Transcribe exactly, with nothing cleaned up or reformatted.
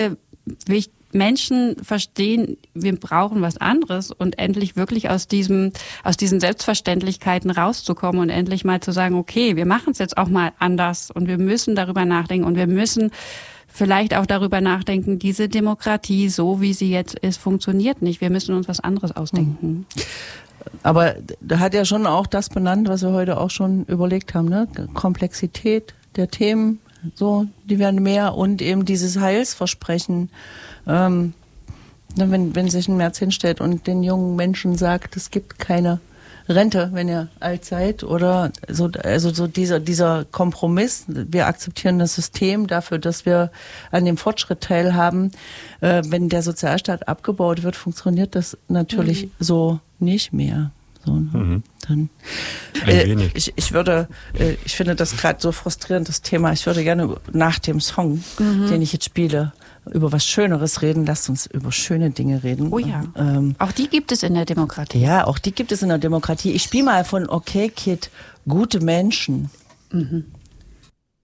Menschen verstehen, wir brauchen was anderes und endlich wirklich aus diesem, aus diesen Selbstverständlichkeiten rauszukommen und endlich mal zu sagen, okay, wir machen es jetzt auch mal anders und wir müssen darüber nachdenken und wir müssen vielleicht auch darüber nachdenken, diese Demokratie, so wie sie jetzt ist, funktioniert nicht. Wir müssen uns was anderes ausdenken. Aber da hat er schon auch das benannt, was wir heute auch schon überlegt haben, ne? Komplexität der Themen, so, die werden mehr und eben dieses Heilsversprechen. Ähm, wenn, wenn sich ein Merz hinstellt und den jungen Menschen sagt, es gibt keine Rente, wenn ihr alt seid, oder so, also so dieser, dieser Kompromiss, wir akzeptieren das System dafür, dass wir an dem Fortschritt teilhaben. Äh, wenn der Sozialstaat abgebaut wird, funktioniert das natürlich mhm. so nicht mehr. So, ne? mhm. Dann, äh, ich, ich würde, äh, ich finde das gerade so frustrierend, das Thema. Ich würde gerne nach dem Song, mhm. den ich jetzt spiele, über was Schöneres reden. Lasst uns über schöne Dinge reden. Oh ja. Ähm, auch die gibt es in der Demokratie. Ja, auch die gibt es in der Demokratie. Ich spiele mal von Okay Kid, Gute Menschen. Mhm.